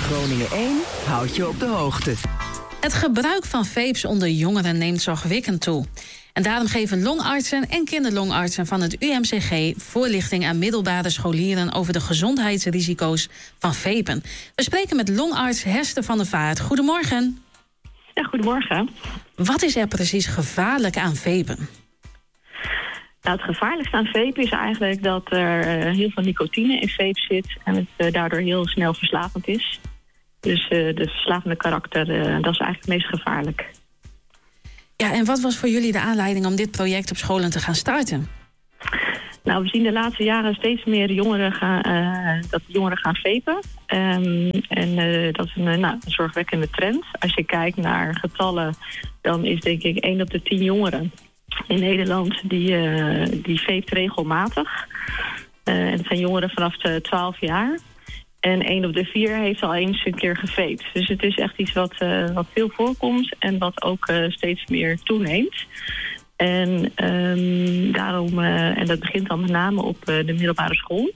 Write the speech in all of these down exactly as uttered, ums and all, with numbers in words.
Groningen één houdt je op de hoogte. Het gebruik van vapes onder jongeren neemt zorgwekkend toe. En daarom geven longartsen en kinderlongartsen van het U M C G voorlichting aan middelbare scholieren over de gezondheidsrisico's van vapen. We spreken met longarts Hester van der Vaart. Goedemorgen. Ja, goedemorgen. Wat is er precies gevaarlijk aan vapen? Nou, het gevaarlijkste aan vapen is eigenlijk dat er uh, heel veel nicotine in vape zit en het uh, daardoor heel snel verslavend is. Dus uh, de verslavende karakter, uh, dat is eigenlijk het meest gevaarlijk. Ja, en wat was voor jullie de aanleiding om dit project op scholen te gaan starten? Nou, we zien de laatste jaren steeds meer jongeren gaan, uh, dat jongeren gaan vapen. Um, en uh, dat is een, nou, een zorgwekkende trend. Als je kijkt naar getallen, dan is denk ik één op de tien jongeren in Nederland die, uh, die vape regelmatig. Uh, en het zijn jongeren vanaf de twaalf jaar. En één op de vier heeft al eens een keer gevaped. Dus het is echt iets wat, uh, wat veel voorkomt en wat ook uh, steeds meer toeneemt. En um, daarom, uh, en dat begint dan met name op uh, de middelbare school.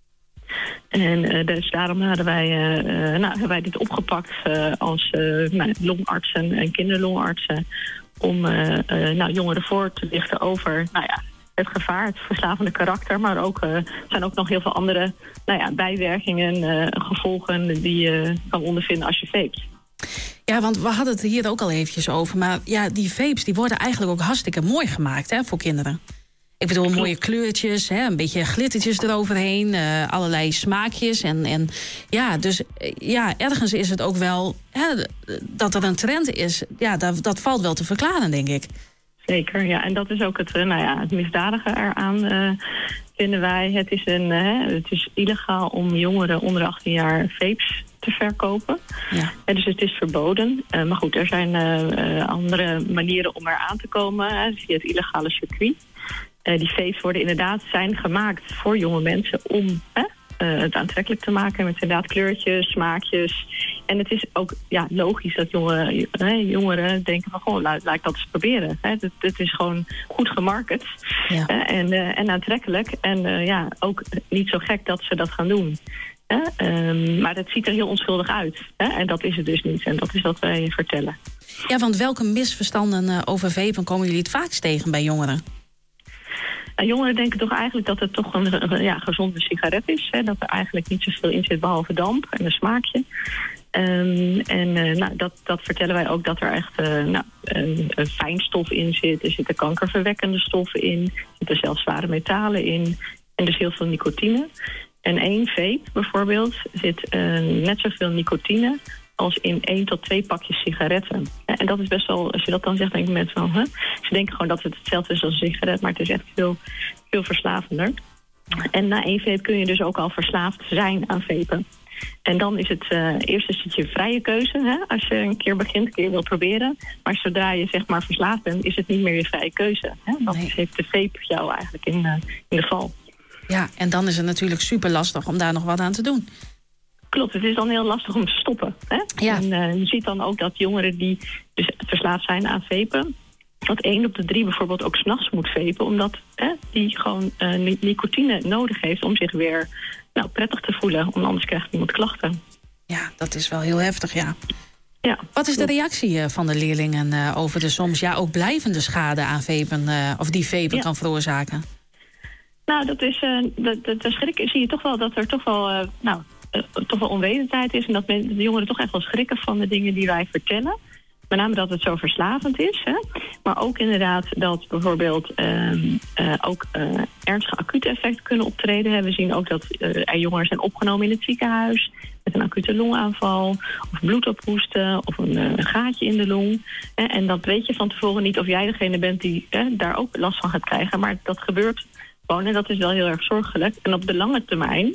En uh, dus daarom hadden wij, uh, uh, nou, hebben wij dit opgepakt uh, als uh, nou, longartsen en kinderlongartsen. Om uh, uh, nou, jongeren voor te lichten over nou ja, het gevaar, het verslavende karakter. Maar ook, uh, er zijn ook nog heel veel andere nou ja, bijwerkingen, uh, gevolgen die je kan ondervinden als je vapet. Ja, want we hadden het hier ook al eventjes over. Maar ja, die vapes die worden eigenlijk ook hartstikke mooi gemaakt, hè, voor kinderen. Ik bedoel, mooie kleurtjes, hè, een beetje glittertjes eroverheen, uh, allerlei smaakjes. En, en ja, dus ja, ergens is het ook wel hè, dat er een trend is. Ja, dat, dat valt wel te verklaren, denk ik. Zeker, ja. En dat is ook het, nou ja, het misdadige eraan, uh, vinden wij. Het is, een, uh, het is illegaal om jongeren onder achttien jaar vapes te verkopen. Ja. En dus het is verboden. Uh, maar goed, er zijn uh, uh, andere manieren om er aan te komen, hè, via het illegale circuit. Uh, die vapes worden inderdaad zijn gemaakt voor jonge mensen om hè, uh, het aantrekkelijk te maken met inderdaad kleurtjes, smaakjes. En het is ook ja, logisch dat jonge, uh, jongeren denken van goh, laat, laat ik dat eens proberen. Hè. Het, het is gewoon goed gemarket ja. uh, en, uh, en aantrekkelijk. En uh, ja, ook niet zo gek dat ze dat gaan doen. Uh, um, maar het ziet er heel onschuldig uit. Hè. En dat is het dus niet. En dat is wat wij vertellen. Ja, want welke misverstanden uh, over vapen komen jullie het vaakst tegen bij jongeren? Nou, jongeren denken toch eigenlijk dat het toch een, een ja, gezonde sigaret is. Hè? Dat er eigenlijk niet zoveel in zit behalve damp en een smaakje. Um, en uh, nou, dat, dat vertellen wij ook dat er echt uh, nou, een, een fijnstof in zit. Er zitten kankerverwekkende stoffen in. Er zitten zelfs zware metalen in. En dus heel veel nicotine. En één vape bijvoorbeeld zit uh, net zoveel nicotine als in één tot twee pakjes sigaretten. En dat is best wel, als je dat dan zegt, denk ik met van, hè? Ze denken gewoon dat het hetzelfde is als een sigaret, maar het is echt veel, veel verslavender. En na één vape kun je dus ook al verslaafd zijn aan vapen. En dan is het, uh, eerst is het je vrije keuze, hè? Als je een keer begint, kun je wel proberen. Maar zodra je zeg maar verslaafd bent, is het niet meer je vrije keuze. Hè? Dan nee. heeft de vape jou eigenlijk in, uh, in de val. Ja, en dan is het natuurlijk super lastig om daar nog wat aan te doen. Klopt, het is dan heel lastig om te stoppen. Hè? Ja. En uh, je ziet dan ook dat jongeren die dus verslaafd zijn aan vapen, dat één op de drie bijvoorbeeld ook 's nachts moet vapen, omdat hè, die gewoon uh, nicotine nodig heeft om zich weer nou, prettig te voelen. Om anders krijgt iemand klachten. Ja, dat is wel heel heftig, ja. Ja. Wat is de reactie van de leerlingen uh, over de soms ja ook blijvende schade aan vapen, uh, of die vapen ja. kan veroorzaken? Nou, dat is, uh, dat, dat, dat schrik, zie je toch wel dat er toch wel, uh, nou, uh, toch wel onwetendheid is en dat men, de jongeren toch echt wel schrikken van de dingen die wij vertellen. Met name dat het zo verslavend is. Hè? Maar ook inderdaad dat bijvoorbeeld uh, uh, ook uh, ernstige acute effecten kunnen optreden. We zien ook dat uh, er jongeren zijn opgenomen in het ziekenhuis met een acute longaanval of bloedophoesten of een, uh, een gaatje in de long. Hè? En dat weet je van tevoren niet of jij degene bent die uh, daar ook last van gaat krijgen. Maar dat gebeurt gewoon en dat is wel heel erg zorgelijk. En op de lange termijn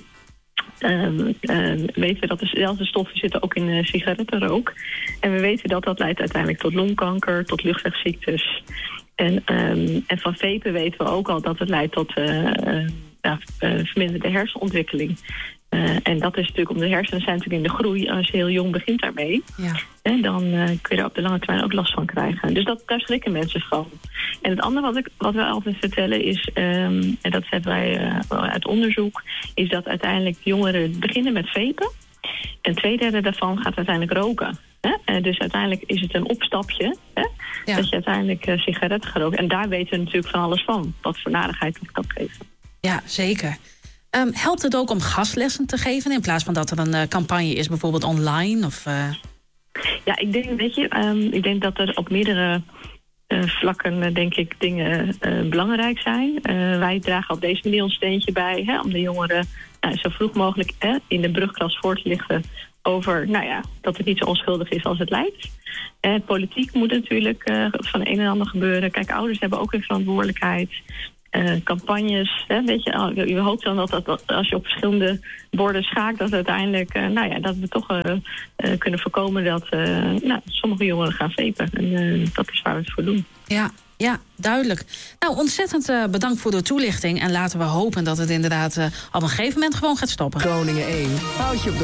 Uh, uh, weten we dat dezelfde stoffen zitten ook in uh, sigarettenrook. En we weten dat dat leidt uiteindelijk tot longkanker, tot luchtwegziektes. En, um, en van vapen weten we ook al dat het leidt tot uh, uh, uh, verminderde hersenontwikkeling. Uh, en dat is natuurlijk, om de hersenen zijn natuurlijk in de groei. Als je heel jong begint daarmee, ja. hè, dan uh, kun je er op de lange termijn ook last van krijgen. Dus dat, daar schrikken mensen van. En het andere wat, ik, wat we altijd vertellen is, um, en dat hebben wij uh, uit onderzoek, is dat uiteindelijk jongeren beginnen met vapen. En twee derde daarvan gaat uiteindelijk roken. Hè? En dus uiteindelijk is het een opstapje. Hè? Ja. Dat je uiteindelijk uh, sigaretten gaat roken. En daar weten we natuurlijk van alles van. Wat voor narigheid dat kan geven. Ja, zeker. Um, helpt het ook om gastlessen te geven in plaats van dat er een uh, campagne is, bijvoorbeeld online? Of, uh... Ja, ik denk, weet je, um, ik denk dat er op meerdere uh, vlakken, uh, denk ik, dingen uh, belangrijk zijn. Uh, wij dragen op deze manier ons steentje bij, hè, om de jongeren uh, zo vroeg mogelijk uh, in de brugklas voor te lichten over, nou ja, dat het niet zo onschuldig is als het lijkt. Uh, politiek moet natuurlijk uh, van een en ander gebeuren. Kijk, ouders hebben ook een verantwoordelijkheid. Uh, campagnes, hè, weet je, je hoopt dan dat, dat, dat als je op verschillende borden schaakt, dat uiteindelijk, uh, nou ja, dat we toch uh, uh, kunnen voorkomen dat uh, nou, sommige jongeren gaan vapen. En uh, dat is waar we het voor doen. Ja, ja, duidelijk. Nou, ontzettend uh, bedankt voor de toelichting en laten we hopen dat het inderdaad uh, op een gegeven moment gewoon gaat stoppen. Groningen één, foutje op de